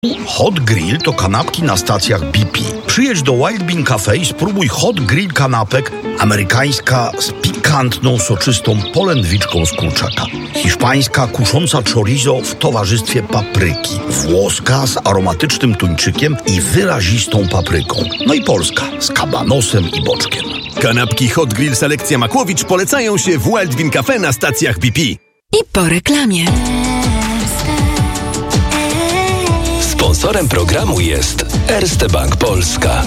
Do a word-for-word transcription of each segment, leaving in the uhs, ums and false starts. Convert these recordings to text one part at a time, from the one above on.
Hot Grill to kanapki na stacjach B P. Przyjedź do Wild Bean Cafe i spróbuj Hot Grill kanapek, amerykańska z pikantną, soczystą polędwiczką z kurczaka, hiszpańska kusząca chorizo w towarzystwie papryki, włoska z aromatycznym tuńczykiem i wyrazistą papryką, no i polska z kabanosem i boczkiem. Kanapki Hot Grill Selekcja Makłowicz polecają się w Wild Bean Cafe na stacjach B P. I po reklamie. Sponsorem programu jest Erste Bank Polska.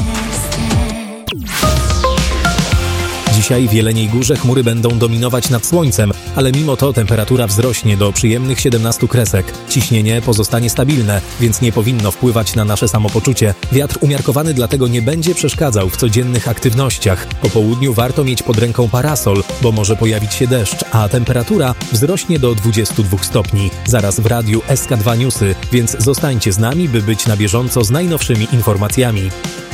Dzisiaj w Jeleniej Górze chmury będą dominować nad słońcem, ale mimo to temperatura wzrośnie do przyjemnych siedemnastu kresek. Ciśnienie pozostanie stabilne, więc nie powinno wpływać na nasze samopoczucie. Wiatr umiarkowany dlatego nie będzie przeszkadzał w codziennych aktywnościach. Po południu warto mieć pod ręką parasol, bo może pojawić się deszcz, a temperatura wzrośnie do dwudziestu dwóch stopni. Zaraz w radiu S K dwa Newsy, więc zostańcie z nami, by być na bieżąco z najnowszymi informacjami.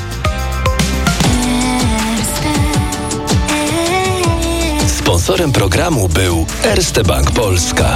Sponsorem programu był Erste Bank Polska.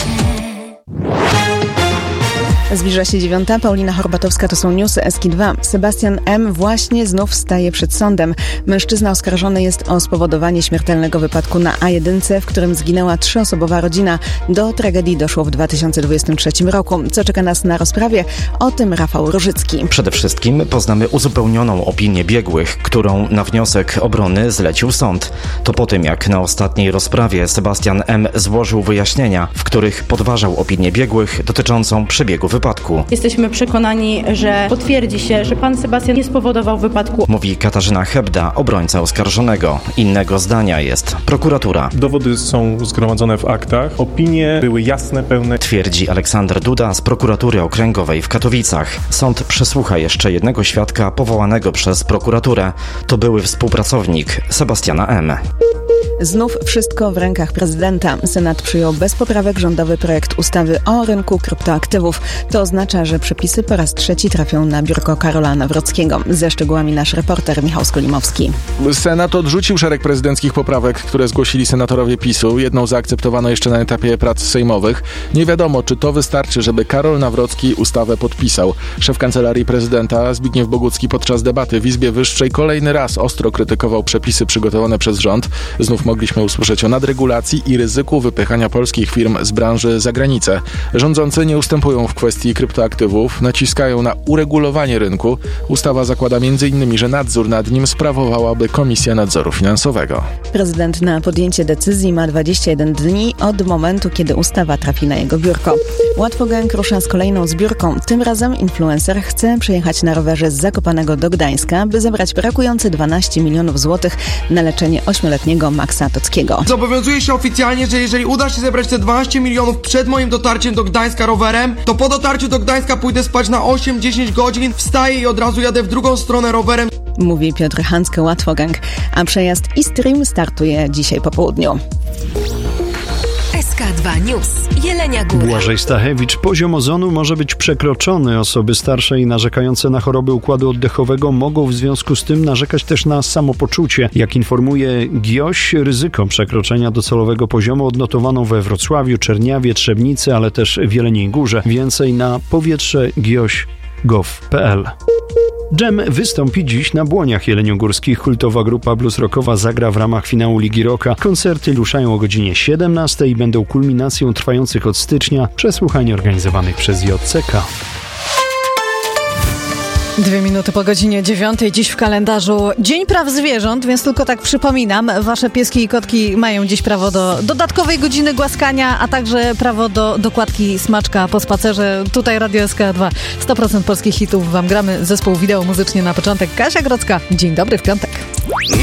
Zbliża się dziewiąta. Paulina Horbatowska, to są newsy S K dwa. Sebastian M. właśnie znów staje przed sądem. Mężczyzna oskarżony jest o spowodowanie śmiertelnego wypadku na A jeden, w którym zginęła trzyosobowa rodzina. Do tragedii doszło w dwa tysiące dwudziestym trzecim roku. Co czeka nas na rozprawie? O tym Rafał Rożycki. Przede wszystkim poznamy uzupełnioną opinię biegłych, którą na wniosek obrony zlecił sąd. To po tym, jak na ostatniej rozprawie Sebastian M. złożył wyjaśnienia, w których podważał opinię biegłych dotyczącą przebiegu wypadku. Jesteśmy przekonani, że potwierdzi się, że pan Sebastian nie spowodował wypadku. Mówi Katarzyna Hebda, obrońca oskarżonego. Innego zdania jest prokuratura. Dowody są zgromadzone w aktach. Opinie były jasne, pełne. Twierdzi Aleksander Duda z prokuratury okręgowej w Katowicach. Sąd przesłucha jeszcze jednego świadka powołanego przez prokuraturę. To były współpracownik Sebastiana M. Znów wszystko w rękach prezydenta. Senat przyjął bez poprawek rządowy projekt ustawy o rynku kryptoaktywów. To oznacza, że przepisy po raz trzeci trafią na biurko Karola Nawrockiego. Ze szczegółami nasz reporter Michał Skolimowski. Senat odrzucił szereg prezydenckich poprawek, które zgłosili senatorowie PiSu. Jedną zaakceptowano jeszcze na etapie prac sejmowych. Nie wiadomo, czy to wystarczy, żeby Karol Nawrocki ustawę podpisał. Szef Kancelarii Prezydenta Zbigniew Bogucki podczas debaty w Izbie Wyższej kolejny raz ostro krytykował przepisy przygotowane przez rząd. Znów mogliśmy usłyszeć o nadregulacji i ryzyku wypychania polskich firm z branży za granicę. Rządzący nie ustępują w kwestii kryptoaktywów, naciskają na uregulowanie rynku. Ustawa zakłada między innymi, że nadzór nad nim sprawowałaby Komisja Nadzoru Finansowego. Prezydent na podjęcie decyzji ma dwadzieścia jeden dni od momentu, kiedy ustawa trafi na jego biurko. Łatwogang rusza z kolejną zbiórką. Tym razem influencer chce przejechać na rowerze z Zakopanego do Gdańska, by zebrać brakujące dwanaście milionów złotych na leczenie ośmioletniego Maxa Tockiego. Zobowiązuję się oficjalnie, że jeżeli uda się zebrać te dwanaście milionów przed moim dotarciem do Gdańska rowerem, to po dotarciu do Gdańska pójdę spać na osiem dziesięć godzin, wstaję i od razu jadę w drugą stronę rowerem. Mówi Piotr Hanske, Łatwogang, a przejazd e-stream startuje dzisiaj po południu. S K dwa News. Jelenia Góra. Błażej Stachewicz. Poziom ozonu może być przekroczony. Osoby starsze i narzekające na choroby układu oddechowego mogą w związku z tym narzekać też na samopoczucie. Jak informuje GIOŚ, ryzyko przekroczenia docelowego poziomu odnotowano we Wrocławiu, Czerniawie, Trzebnicy, ale też w Jeleniej Górze. Więcej na powietrze gioś kropka gov kropka p l. Dżem wystąpi dziś na Błoniach jeleniogórskich. Kultowa grupa blues rockowa zagra w ramach finału Ligi Rocka. Koncerty ruszają o godzinie siedemnastej i będą kulminacją trwających od stycznia przesłuchań organizowanych przez J C K. Dwie minuty po godzinie dziewiątej. Dziś w kalendarzu Dzień Praw Zwierząt, więc tylko tak przypominam, wasze pieski i kotki mają dziś prawo do dodatkowej godziny głaskania, a także prawo do dokładki smaczka po spacerze. Tutaj Radio S K dwa. sto procent polskich hitów wam gramy. Zespół wideo muzycznie na początek. Kasia Grodzka. Dzień dobry w piątek.